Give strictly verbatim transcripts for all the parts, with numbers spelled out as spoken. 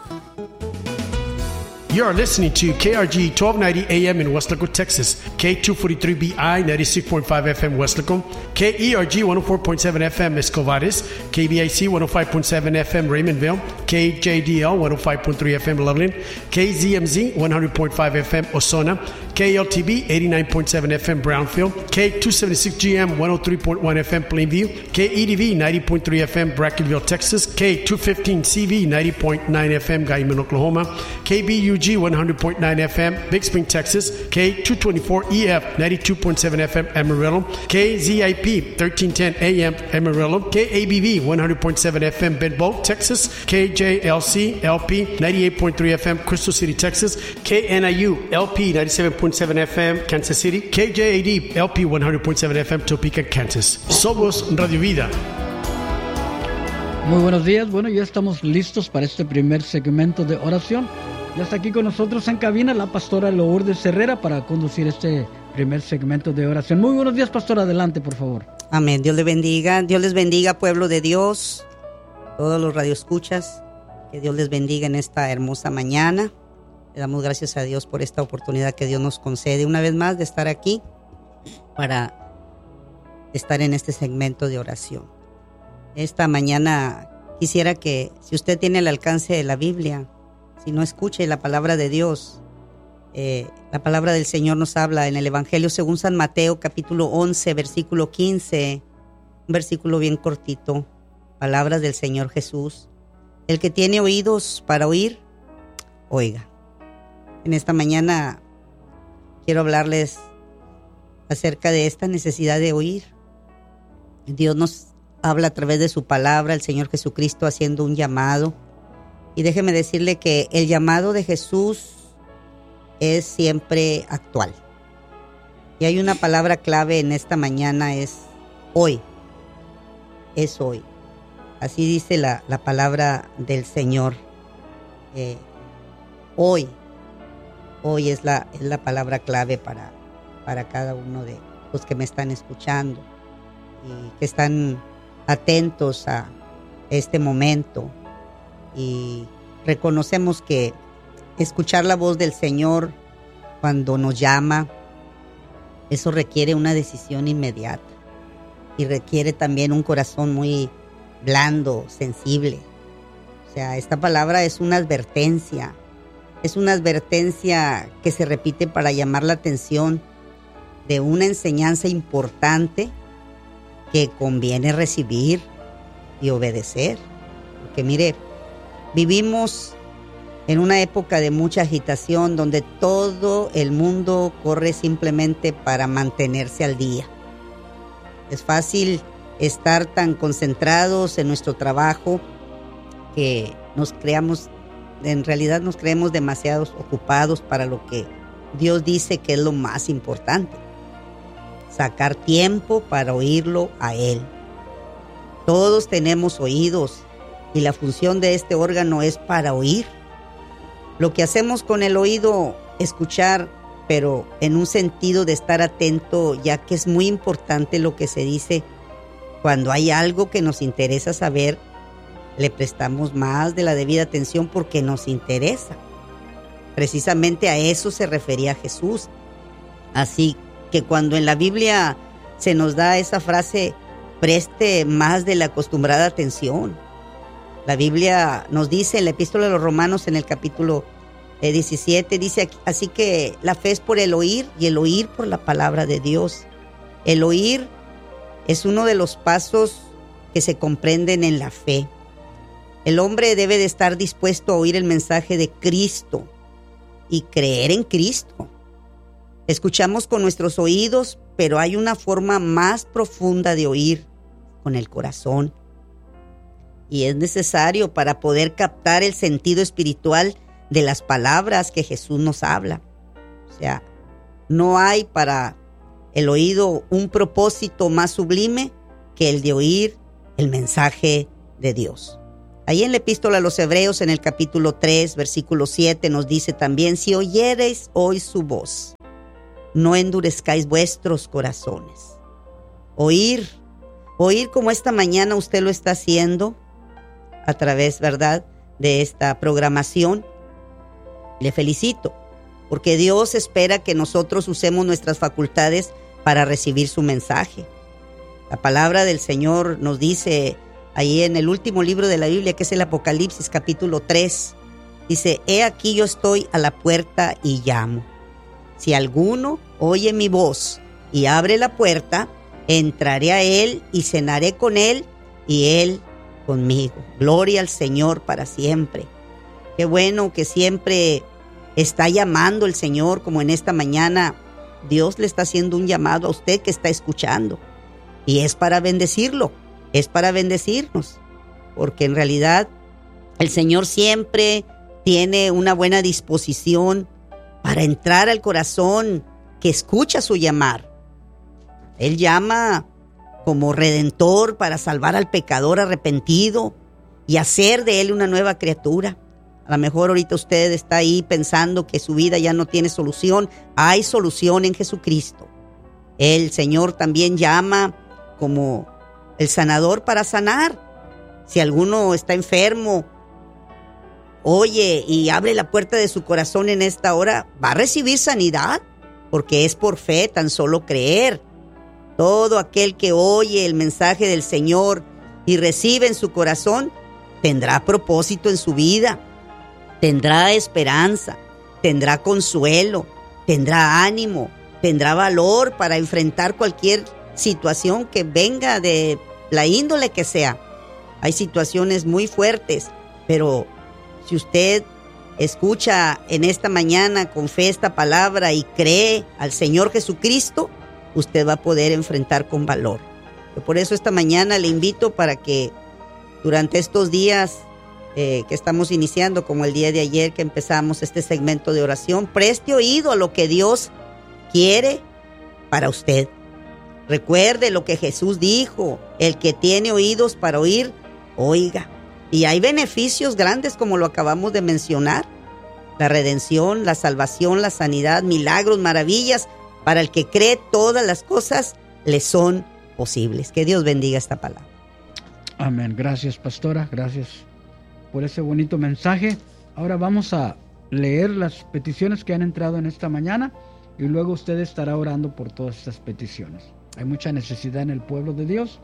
You are listening to K R G twelve ninety A M in Weslaco, Texas, K two forty-three B I ninety-six point five F M Weslaco, K E R G one oh four point seven F M Escovares, K B I C one oh five point seven F M Raymondville, K J D L one oh five point three F M Loveland, K Z M Z one hundred point five F M Osona, K L T B eighty-nine point seven F M Brownfield, K two seventy-six G M one oh three point one F M Plainview, K E D V ninety point three F M Brackenville, Texas, K two fifteen C V ninety point nine F M Guyman, Oklahoma, K B U G one hundred point nine F M Big Spring, Texas, K two twenty-four E F ninety-two point seven F M Amarillo, K Z I P thirteen ten A M Amarillo, K A B V one hundred point seven F M Bedboe, Texas, K J L C L P ninety-eight point three F M Crystal City, Texas, K N I U L P ninety-seven point seven F M Kansas City, K J A D L P one hundred point seven F M Topeka, Kansas. Somos Radio Vida. Muy buenos días. Bueno, ya estamos listos para este primer segmento de oración. Ya está aquí con nosotros en cabina la pastora Lourdes Herrera para conducir este primer segmento de oración. Muy buenos días, pastora. Adelante, por favor. Amén. Dios le bendiga. Dios les bendiga, pueblo de Dios, todos los radioescuchas. Que Dios les bendiga en esta hermosa mañana. Le damos gracias a Dios por esta oportunidad que Dios nos concede una vez más de estar aquí para estar en este segmento de oración. Esta mañana quisiera que, si usted tiene el alcance de la Biblia, si no escuche la palabra de Dios, eh, la palabra del Señor nos habla en el Evangelio según San Mateo, capítulo once, versículo quince, un versículo bien cortito, palabras del Señor Jesús. El que tiene oídos para oír, oiga. En esta mañana quiero hablarles acerca de esta necesidad de oír. Dios nos habla a través de su palabra, el Señor Jesucristo haciendo un llamado. Y déjeme decirle que el llamado de Jesús es siempre actual. Y hay una palabra clave en esta mañana, es hoy. Es hoy. Así dice la, la palabra del Señor. Eh, hoy. Hoy es la, es la palabra clave para, para cada uno de los que me están escuchando y que están atentos a este momento. Y reconocemos que escuchar la voz del Señor cuando nos llama, eso requiere una decisión inmediata y requiere también un corazón muy blando, sensible. O sea, esta palabra es una advertencia, es una advertencia que se repite para llamar la atención de una enseñanza importante que conviene recibir y obedecer. Porque mire, vivimos en una época de mucha agitación donde todo el mundo corre simplemente para mantenerse al día. Es fácil estar tan concentrados en nuestro trabajo que nos creamos, en realidad nos creemos demasiados ocupados para lo que Dios dice que es lo más importante. Sacar tiempo para oírlo a Él. Todos tenemos oídos y la función de este órgano es para oír. Lo que hacemos con el oído, escuchar, pero en un sentido de estar atento, ya que es muy importante lo que se dice. Cuando hay algo que nos interesa saber, le prestamos más de la debida atención porque nos interesa. Precisamente a eso se refería Jesús. Así que cuando en la Biblia se nos da esa frase, preste más de la acostumbrada atención. La Biblia nos dice en la Epístola de los Romanos, en el capítulo diecisiete, dice así que la fe es por el oír y el oír por la palabra de Dios. El oír es uno de los pasos que se comprenden en la fe. El hombre debe de estar dispuesto a oír el mensaje de Cristo y creer en Cristo. Escuchamos con nuestros oídos, pero hay una forma más profunda de oír, con el corazón. Y es necesario para poder captar el sentido espiritual de las palabras que Jesús nos habla. O sea, no hay para el oído un propósito más sublime que el de oír el mensaje de Dios. Ahí en la Epístola a los Hebreos, en el capítulo tres, versículo siete, nos dice también: si oyereis hoy su voz, no endurezcáis vuestros corazones. Oír, oír como esta mañana usted lo está haciendo, a través, ¿verdad?, de esta programación. Le felicito, porque Dios espera que nosotros usemos nuestras facultades para recibir su mensaje. La palabra del Señor nos dice ahí en el último libro de la Biblia, que es el Apocalipsis capítulo tres, dice: he aquí yo estoy a la puerta y llamo. Si alguno oye mi voz y abre la puerta, entraré a él y cenaré con él y él conmigo. Gloria al Señor para siempre. Qué bueno que siempre está llamando el Señor, como en esta mañana Dios le está haciendo un llamado a usted que está escuchando. Y es para bendecirlo, es para bendecirnos, porque en realidad el Señor siempre tiene una buena disposición para entrar al corazón que escucha su llamar. Él llama como redentor para salvar al pecador arrepentido y hacer de él una nueva criatura. A lo mejor ahorita usted está ahí pensando que su vida ya no tiene solución. Hay solución en Jesucristo. El Señor también llama como el sanador para sanar. Si alguno está enfermo, oye y abre la puerta de su corazón en esta hora, va a recibir sanidad, porque es por fe, tan solo creer. Todo aquel que oye el mensaje del Señor y recibe en su corazón, tendrá propósito en su vida, tendrá esperanza, tendrá consuelo, tendrá ánimo, tendrá valor para enfrentar cualquier situación que venga de la índole que sea. Hay situaciones muy fuertes, pero si usted escucha en esta mañana con fe esta palabra y cree al Señor Jesucristo, usted va a poder enfrentar con valor. Por eso esta mañana le invito para que durante estos días eh, que estamos iniciando, como el día de ayer que empezamos este segmento de oración, preste oído a lo que Dios quiere para usted. Recuerde lo que Jesús dijo: el que tiene oídos para oír, oiga. Y hay beneficios grandes como lo acabamos de mencionar: la redención, la salvación, la sanidad, milagros, maravillas. Para el que cree, todas las cosas le son posibles. Que Dios bendiga esta palabra. Amén. Gracias, pastora. Gracias por ese bonito mensaje. Ahora vamos a leer las peticiones que han entrado en esta mañana y luego usted estará orando por todas estas peticiones. Hay mucha necesidad en el pueblo de Dios.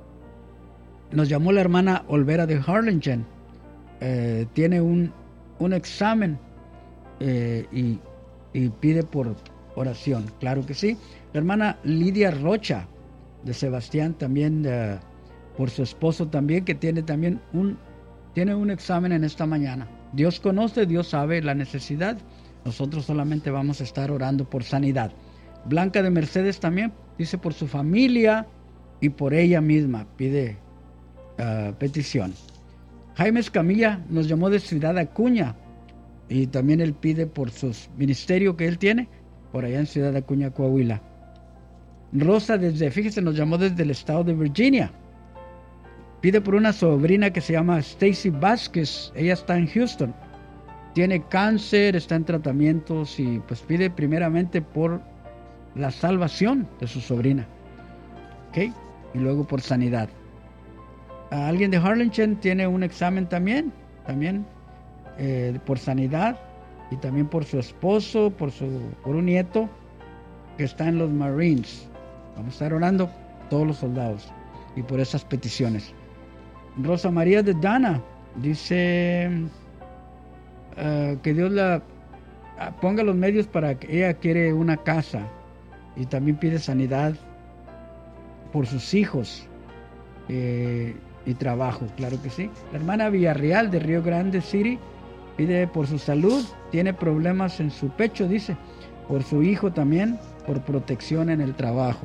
Nos llamó la hermana Olvera de Harlingen. Eh, tiene un, un examen eh, y, y pide por oración. Claro que sí. La hermana Lidia Rocha de Sebastián también, uh, por su esposo también, que tiene también un, tiene un examen en esta mañana. Dios conoce, Dios sabe la necesidad. Nosotros solamente vamos a estar orando por sanidad. Blanca de Mercedes también dice por su familia y por ella misma, pide uh, petición. Jaime Escamilla nos llamó de Ciudad Acuña y también él pide por su ministerio que él tiene por allá en Ciudad Acuña, Coahuila. Rosa desde, fíjese, nos llamó desde el estado de Virginia. Pide por una sobrina que se llama Stacy Vázquez. Ella está en Houston. Tiene cáncer, está en tratamientos y pues pide primeramente por la salvación de su sobrina. ¿Ok? Y luego por sanidad. A alguien de Harlingen tiene un examen también, también eh, por sanidad. Y también por su esposo, por su por un nieto que está en los Marines. Vamos a estar orando todos los soldados y por esas peticiones. Rosa María de Dana dice uh, que Dios la uh, ponga los medios para que ella quiere una casa y también pide sanidad por sus hijos eh, y trabajo, claro que sí. La hermana Villarreal de Río Grande City pide por su salud, tiene problemas en su pecho, dice, por su hijo también, por protección en el trabajo.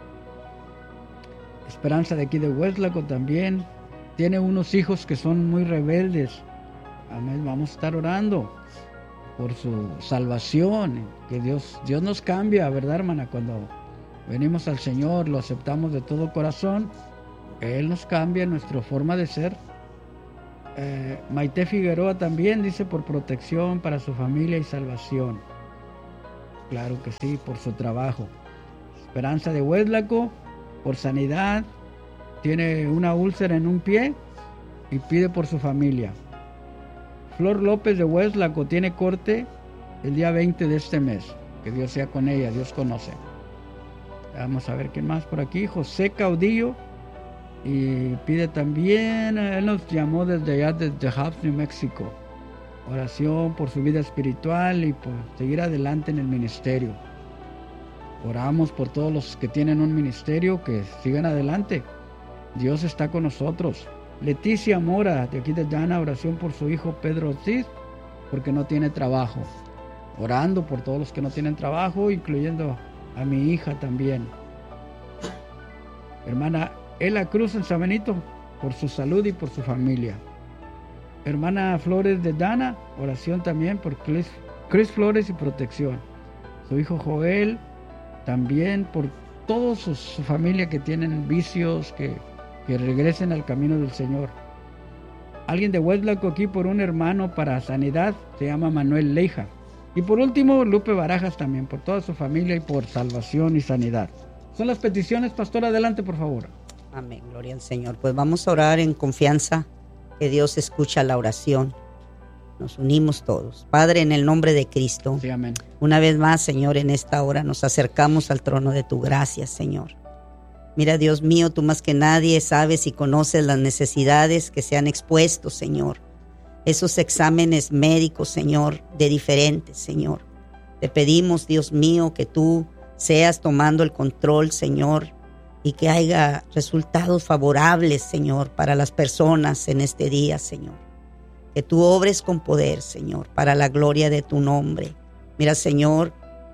Esperanza de aquí de Hueslaco también, tiene unos hijos que son muy rebeldes. Amén, vamos a estar orando por su salvación, que Dios, Dios nos cambia, ¿verdad, hermana? Cuando venimos al Señor, lo aceptamos de todo corazón, Él nos cambia nuestra forma de ser. Eh, Maite Figueroa también dice por protección para su familia y salvación. Claro que sí, por su trabajo. Esperanza de Hueslaco, por sanidad, tiene una úlcera en un pie y pide por su familia. Flor López de Hueslaco tiene corte el día veinte de este mes. Que Dios sea con ella, Dios conoce. Vamos a ver quién más por aquí. José Caudillo. Y pide también, él nos llamó desde allá, desde Hobbs, New Mexico. Oración por su vida espiritual y por seguir adelante en el ministerio. Oramos por todos los que tienen un ministerio, que sigan adelante. Dios está con nosotros. Leticia Mora, de aquí de Llana, oración por su hijo Pedro Ortiz, porque no tiene trabajo. Orando por todos los que no tienen trabajo, incluyendo a mi hija también. Hermana Ela Cruz en San Benito, por su salud y por su familia. Hermana Flores de Dana, oración también por Chris, Chris Flores y protección. Su hijo Joel, también por toda su, su familia que tienen vicios, que, que regresen al camino del Señor. Alguien de Hueslaco aquí por un hermano para sanidad, se llama Manuel Leija. Y por último, Lupe Barajas también, por toda su familia y por salvación y sanidad. Son las peticiones, pastor, adelante por favor. Amén, gloria al Señor. Pues vamos a orar en confianza que Dios escucha la oración. Nos unimos todos. Padre, en el nombre de Cristo. Sí, amén. Una vez más, Señor, en esta hora nos acercamos al trono de tu gracia, Señor. Mira, Dios mío, tú más que nadie sabes y conoces las necesidades que se han expuesto, Señor. Esos exámenes médicos, Señor, de diferentes, Señor. Te pedimos, Dios mío, que tú seas tomando el control, Señor, y que haya resultados favorables, Señor, para las personas en este día, Señor. Que tú obres con poder, Señor, para la gloria de tu nombre. Mira, Señor,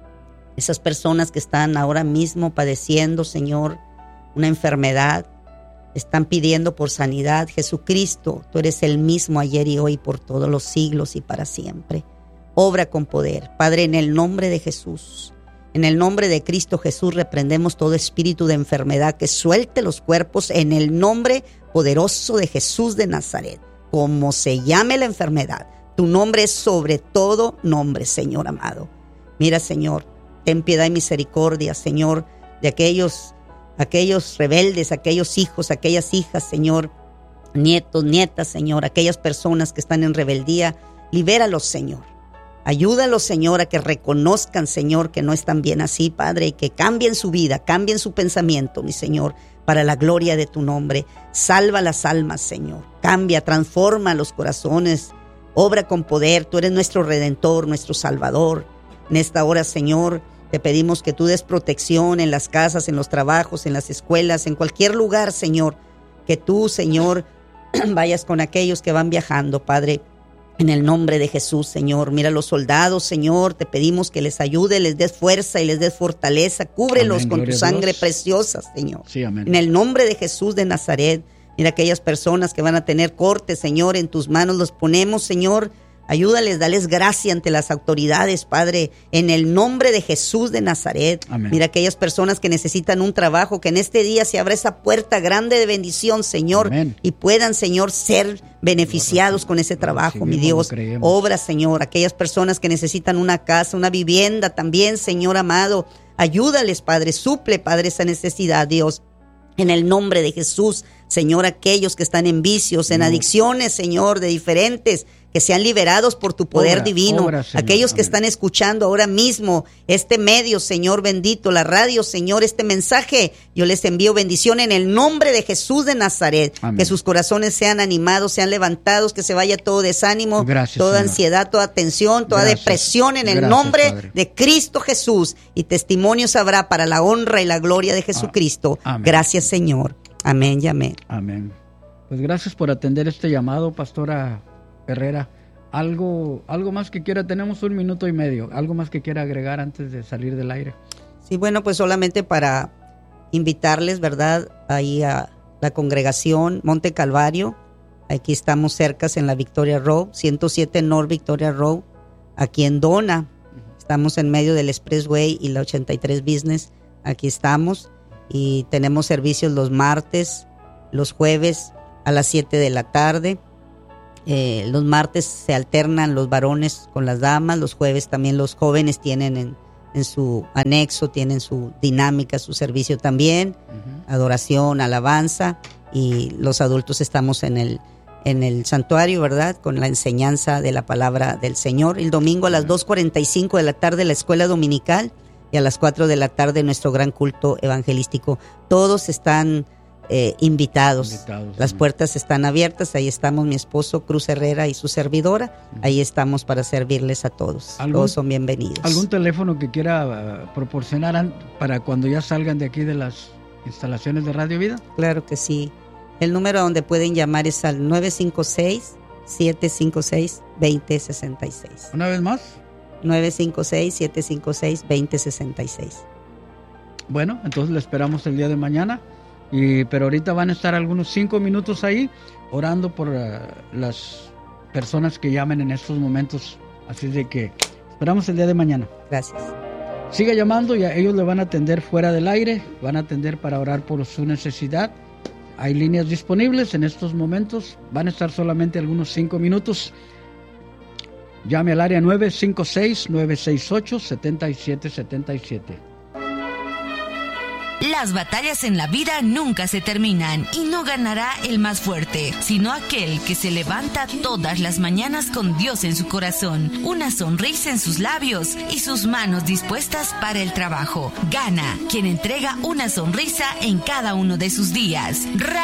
esas personas que están ahora mismo padeciendo, Señor, una enfermedad, están pidiendo por sanidad. Jesucristo, tú eres el mismo ayer y hoy por todos los siglos y para siempre. Obra con poder. Padre, en el nombre de Jesús, en el nombre de Cristo Jesús, reprendemos todo espíritu de enfermedad que suelte los cuerpos en el nombre poderoso de Jesús de Nazaret. Como se llame la enfermedad, tu nombre es sobre todo nombre, Señor amado. Mira, Señor, ten piedad y misericordia, Señor, de aquellos, aquellos rebeldes, aquellos hijos, aquellas hijas, Señor, nietos, nietas, Señor, aquellas personas que están en rebeldía. Libéralos, Señor. Ayúdalos, Señor, a que reconozcan, Señor, que no están bien así, Padre, y que cambien su vida, cambien su pensamiento, mi Señor, para la gloria de tu nombre. Salva las almas, Señor. Cambia, transforma los corazones. Obra con poder. Tú eres nuestro Redentor, nuestro Salvador. En esta hora, Señor, te pedimos que tú des protección en las casas, en los trabajos, en las escuelas, en cualquier lugar, Señor. Que tú, Señor, vayas con aquellos que van viajando, Padre. En el nombre de Jesús, Señor. Mira a los soldados, Señor. Te pedimos que les ayude, les des fuerza y les des fortaleza. Cúbrelos amén, con tu sangre preciosa, Señor. Sí, amén. En el nombre de Jesús de Nazaret. Mira aquellas personas que van a tener corte, Señor. En tus manos los ponemos, Señor. Ayúdales, dales gracia ante las autoridades, Padre, en el nombre de Jesús de Nazaret. Amén. Mira aquellas personas que necesitan un trabajo, que en este día se abra esa puerta grande de bendición, Señor, amén, y puedan, Señor, ser beneficiados con ese trabajo, mi Dios. Obra, Señor, aquellas personas que necesitan una casa, una vivienda también, Señor amado. Ayúdales, Padre, suple, Padre, esa necesidad, Dios. En el nombre de Jesús, Señor, aquellos que están en vicios, en adicciones, Señor, de diferentes, que sean liberados por tu poder obra, divino. obra, Señor, aquellos que amén, están escuchando ahora mismo este medio, Señor bendito, la radio, Señor, este mensaje, yo les envío bendición en el nombre de Jesús de Nazaret. Amén. Que sus corazones sean animados, sean levantados, que se vaya todo desánimo, gracias, toda Señor, ansiedad, toda tensión, toda gracias, depresión en el gracias, nombre Padre, de Cristo Jesús. Y testimonios habrá para la honra y la gloria de Jesucristo. Amén. Gracias, Señor. Amén y amén. Amén. Pues gracias por atender este llamado, Pastora Herrera. Algo, algo más que quiera, tenemos un minuto y medio, algo más que quiera agregar antes de salir del aire. Sí, bueno, pues solamente para invitarles, ¿verdad? Ahí a la congregación Monte Calvario. Aquí estamos cerca en la Victoria Road, ciento siete North Victoria Road, aquí en Dona. Estamos en medio del Expressway y la ochenta y tres Business. Aquí estamos y tenemos servicios los martes, los jueves a las siete de la tarde. Eh, los martes se alternan los varones con las damas, los jueves también los jóvenes tienen en, en su anexo, tienen su dinámica, su servicio también, uh-huh, adoración, alabanza, y los adultos estamos en el, en el santuario, ¿verdad? Con la enseñanza de la palabra del Señor. El domingo a las dos cuarenta y cinco de la tarde la escuela dominical y a las cuatro de la tarde nuestro gran culto evangelístico. Todos están eh, invitados. invitados. Las sí. puertas están abiertas. Ahí estamos mi esposo Cruz Herrera y su servidora. Ahí estamos para servirles a todos. Todos son bienvenidos. ¿Algún teléfono que quiera uh, proporcionar para cuando ya salgan de aquí de las instalaciones de Radio Vida? Claro que sí. El número donde pueden llamar es al nueve cinco seis, siete cinco seis, dos cero seis seis. ¿Una vez más? nueve cinco seis, siete cinco seis, dos cero seis seis. Bueno, entonces le esperamos el día de mañana. Y, pero ahorita van a estar algunos cinco minutos ahí orando por uh, las personas que llamen en estos momentos. Así de que esperamos el día de mañana. Gracias. Siga llamando y a ellos le van a atender fuera del aire. Van a atender para orar por su necesidad. Hay líneas disponibles en estos momentos. Van a estar solamente algunos cinco minutos. Llame al área nueve cinco seis, nueve seis ocho, siete siete siete siete. Las batallas en la vida nunca se terminan y no ganará el más fuerte, sino aquel que se levanta todas las mañanas con Dios en su corazón, una sonrisa en sus labios y sus manos dispuestas para el trabajo. Gana quien entrega una sonrisa en cada uno de sus días.